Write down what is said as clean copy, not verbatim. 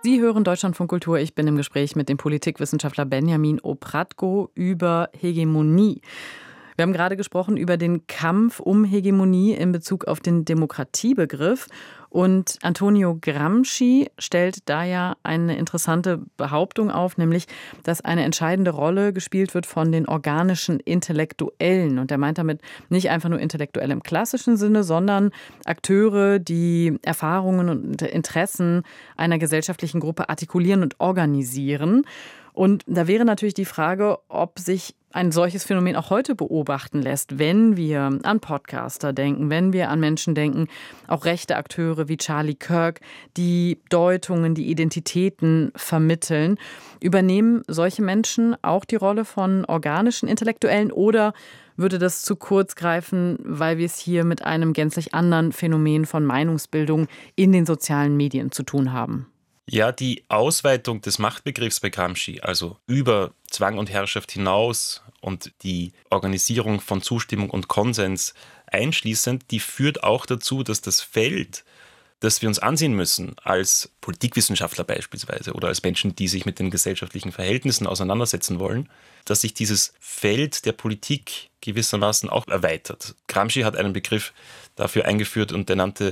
Sie hören Deutschlandfunk Kultur. Ich bin im Gespräch mit dem Politikwissenschaftler Benjamin Opratko über Hegemonie. Wir haben gerade gesprochen über den Kampf um Hegemonie in Bezug auf den Demokratiebegriff. Und Antonio Gramsci stellt da ja eine interessante Behauptung auf, nämlich, dass eine entscheidende Rolle gespielt wird von den organischen Intellektuellen. Und er meint damit nicht einfach nur intellektuell im klassischen Sinne, sondern Akteure, die Erfahrungen und Interessen einer gesellschaftlichen Gruppe artikulieren und organisieren. Und da wäre natürlich die Frage, ob sich ein solches Phänomen auch heute beobachten lässt, wenn wir an Podcaster denken, wenn wir an Menschen denken, auch rechte Akteure wie Charlie Kirk, die Deutungen, die Identitäten vermitteln. Übernehmen solche Menschen auch die Rolle von organischen Intellektuellen oder würde das zu kurz greifen, weil wir es hier mit einem gänzlich anderen Phänomen von Meinungsbildung in den sozialen Medien zu tun haben? Ja, die Ausweitung des Machtbegriffs bei Gramsci, also über Zwang und Herrschaft hinaus und die Organisierung von Zustimmung und Konsens einschließend, die führt auch dazu, dass das Feld, das wir uns ansehen müssen, als Politikwissenschaftler beispielsweise oder als Menschen, die sich mit den gesellschaftlichen Verhältnissen auseinandersetzen wollen, dass sich dieses Feld der Politik gewissermaßen auch erweitert. Gramsci hat einen Begriff dafür eingeführt und der nannte